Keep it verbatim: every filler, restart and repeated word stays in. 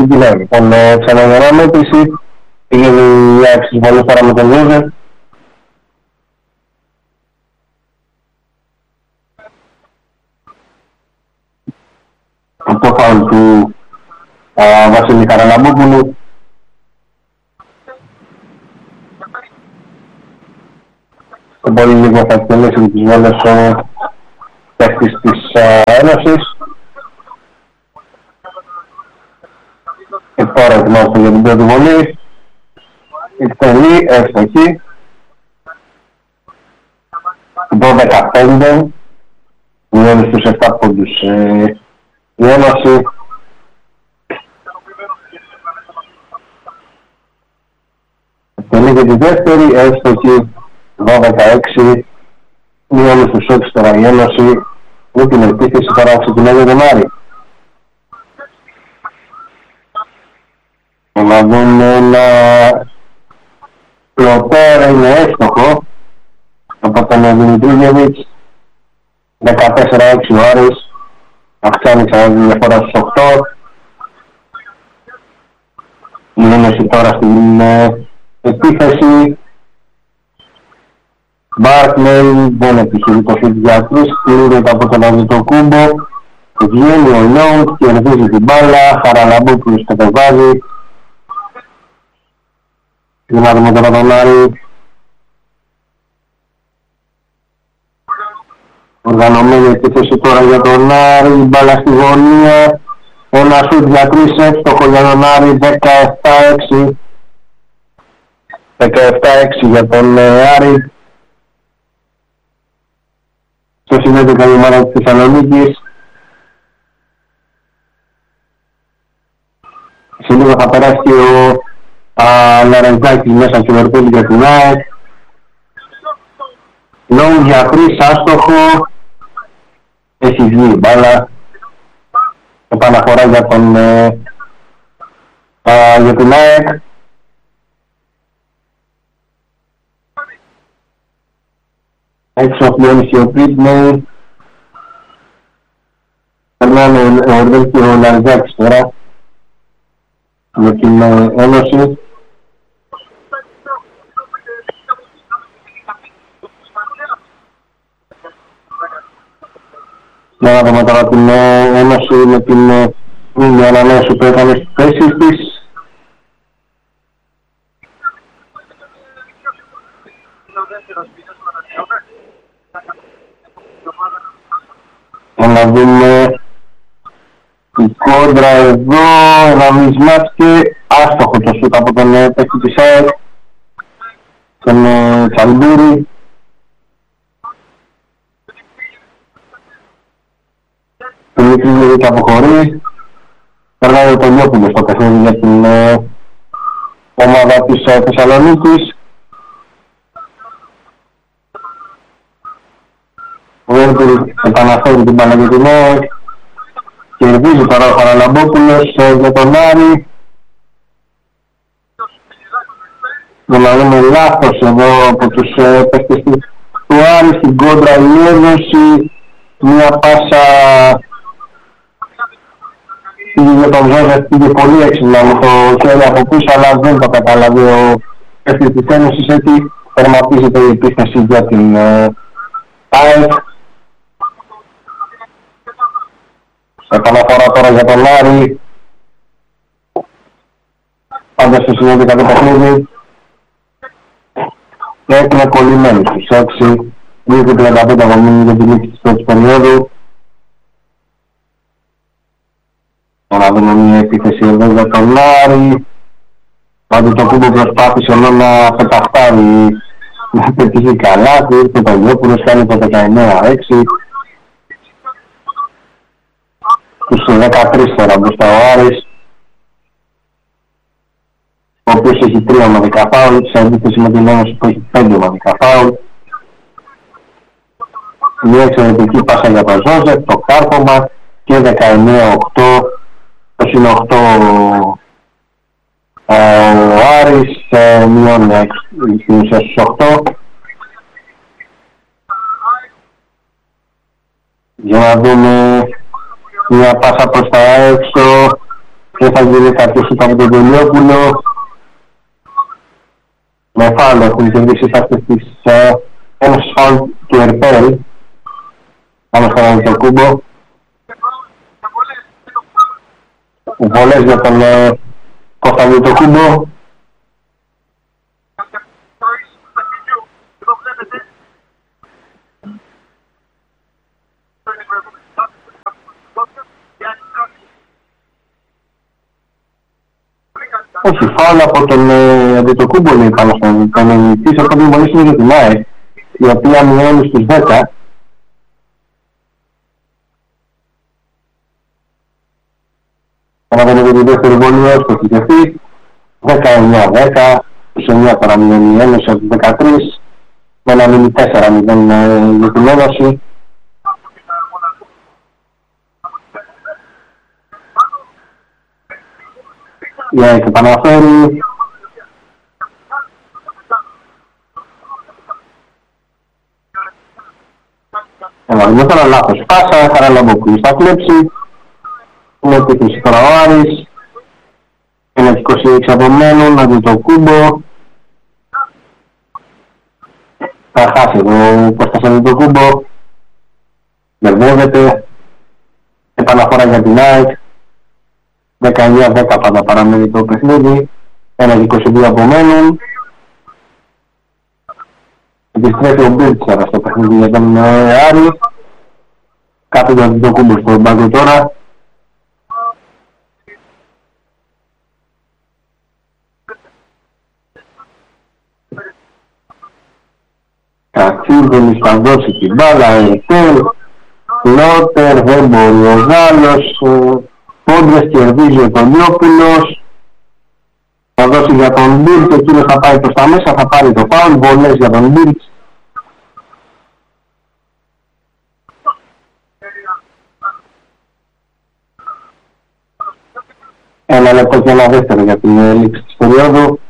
την κοινά. Λοιπόν, ξαναγεράμετρηση, πήγαινε η άξιση πολλές φορά με τον Ζόζεφ. Το φάουλ του Βασίλη Χαραλαμπόπουλου. Και πολύ λίγο θα εκτελέσει τις βόλες ο παίκτης της Ένωσης. Και τώρα ετοιμάζεται για την πρώτη βολή. Εκτελεί, εύστοχη. δώδεκα πέντε. Μειώνει στους επτά πόντους ε, η Ένωση. Εκτελεί και τη δεύτερη, εύστοχη. δώδεκα έξι. Μειώνει στους έξι τώρα η Ένωση. Με την επίθεση τώρα ξεκινάει για τον Άρη. Να δούμε ένα πλωτέρα είναι εύστοχο από τον Δημητρίγεβιτς. δεκατέσσερα έξι ο Άρης, αυξάνει ξανά τη διαφορά στους οκτώ. Μείνωση τώρα στην ε, επίθεση. Μπάρκνελ δεν επιχειρεί το φύγει για τρεις, κλείνεται από τον Αντιτοκούμπο. Βγαίνει ο Νόουτ, κερδίζει την μπάλα, Χαραλαμπόπουλος κατεβάζει. Θυμάται τώρα τον Άρη. Οργανωμένη επίθεση τώρα για τον Άρη, μπάλα στη γωνία. Ένα σουτ για τρεις, εύστοχο για τον Άρη, δεκαεπτά έξι. δεκαεπτά έξι για τον Άρη. Στο συνέντευξη η ομάδα της Θεσσαλονίκης. Σε λίγο θα περάσει και ο Λαρεντζάκης μέσα στο Βερκούλη για την ΑΕΚ. Λόγω για τρεις, άστοχο. Έχει βγει η μπάλα. Επαναφορά για τον ε, α, για την ΑΕΚ. Έξω πλέον ο Πρίτνεϊ. Περνάνε ο Ορδέλ και ο Λαρεντζάκης τώρα με την ε, Ένωση. Να δούμε τώρα την Ένωση με την μήνυ ανανέωση που έκανε στις θέσεις της. Να δούμε η κόντρα εδώ, ένα μισμάτ και άστοχο το σούτ από τον παίκτη της ΑΕΚ, τον Τσαλμπούρη. Το Μητρίδη και αποχωρεί. Περνάει ο Τολιόπουλος στο παιχνίδι για την ε, ομάδα της ε, Θεσσαλονίκης. Ο Βέρτουρ επαναφέρει την μπάλα για την ΑΕΚ. Κερδίζει τώρα ο Χαραλαμπόπουλος ε, για τον Άρη. Δηλαδή είναι λάθος εδώ από τους ε, παίκτες του Άρη στην κόντρα η Ένωση. Μια πάσα πήγε για τον Ζόζεφ, πήγε πολύ έξυπνα με το χέρι από πίσω, αλλά δεν το κατάλαβε ο παίκτης της Ένωσης, έτσι τερματίζεται η επίθεση για την ε, ΑΕΚ. Επαναφορά τώρα για τον Άρη. Πάντα στο συνέντευξη το παιχνίδι. Και έκανε κολλημένη στους έξι. δύο και τριάντα πέντε αγωνίες για την λήξη της πρώτης περίοδου. Τώρα δούμε μια επίθεση εδώ για τον Άρη. Πάντως το Κούμπο προσπάθησε ενώ να πεταχτάρει να πετύχει καλά. Και ήρθε το Λιόπουλος, κάνει το δεκαεννέα έξι. Τους δεκατρείς τώρα μπροστά ο Άρης, ο οποίος έχει τρία ομαδικά φάουλ, σε αντίθεση με την Ένωση που έχει πέντε ομαδικά φάουλ. Μια εξαιρετική πάσα για τον Ζόζεφ, το κάρπομα και δεκαεννέα οκτώ, είκοσι οκτώ ο Άρης, μειώνει στην ουσία στους οκτώ. Για να δούμε μια πάσα προς τα έξω, και θα γίνει κάποιος από τον Τελειόπουλο. Με φάουλ έχουν κερδίσει αυτές τις ένας φάουλ του Ερπέλ πάνω στον Αντιτοκούμπο. Βολές για τον Κώστα Αντιτοκούμπο. Όχι, φάουλ από τον ε, Αντιτοκούμπο λέει πάνω στον Κανονιτής, αυτό που βολήσει για την ΑΕΚ, η οποία μειώνει στους δέκα. Αναβαίνω την δεύτερη βολή έως το χτυπηθεί, δεκαεννιά δέκα, στους εννιά τώρα μειώνει η Ένωση από τους δεκατρείς, με ένα μήνυ τέσσερα μηδέν για την Ένωση. Η ΑΕΚ επαναφέρει. Έλα, δεν έκανα λάθος. Πάσα, Καραλαμπόπουλος θα κλέψει. Είναι επίθεση τώρα ο Άρης. Ένα είκοσι έξι απομένουν, Αντιτοκούμπο. Θα χάσει ο Κώστας Αντιτοκούμπο. Μπερδεύεται. Επαναφορά για την ΑΕΚ. δεκαεννιά δέκα πάντα παραμένει το παιχνίδι. Ένα είκοσι δύο απομένουν. Επιστρέφει ο Μπίρτσερα στο παιχνίδι για τον Άρη. Κάπου τον Αντιτοκούμπο στον πάγκο τώρα. Κατσίδωνης θα δώσει την μπάλα, Ετέλ, Λότερ, δεν μπορεί ο Γάλλος, Πόντρες κερδίζει ο Τελειόπουλος, θα δώσει για τον Μπίρτ, εκείνος θα πάει προς τα μέσα, θα πάρει το φάουλ, βολές για τον Μπίρτ. Ένα λεπτό και ένα δεύτερο για την λήξη της περίοδου.